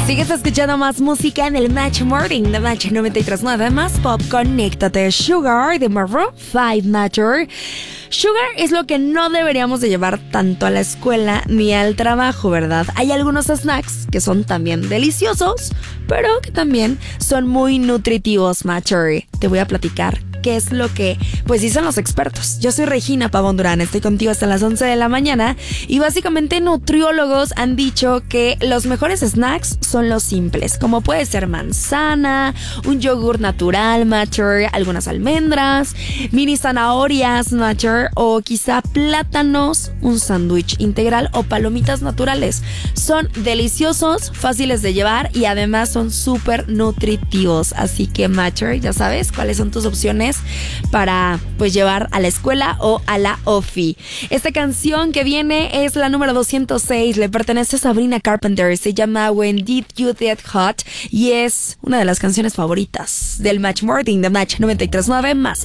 Sigues escuchando más música en el Match Morning de Match 93.9, más pop. Conéctate. Sugar de Maroon 5 Matter. Sugar es lo que no deberíamos de llevar tanto a la escuela ni al trabajo, ¿verdad? Hay algunos snacks que son también deliciosos, pero que también son muy nutritivos, Matcher. Te voy a platicar qué es lo que pues dicen los expertos. Yo soy Regina Pavón Durán, estoy contigo hasta las 11 de la mañana y básicamente nutriólogos han dicho que los mejores snacks son los simples, como puede ser manzana, un yogur natural, Matcher, algunas almendras, mini zanahorias, Matcher, o quizá plátanos, un sándwich integral o palomitas naturales. Son deliciosos, fáciles de llevar y además son súper nutritivos. Así que, Matcher, ya sabes cuáles son tus opciones para pues llevar a la escuela o a la ofi. Esta canción que viene es la número 206, le pertenece a Sabrina Carpenter, se llama When Did You Get Hot y es una de las canciones favoritas del Match Morning de Match 93.9 más.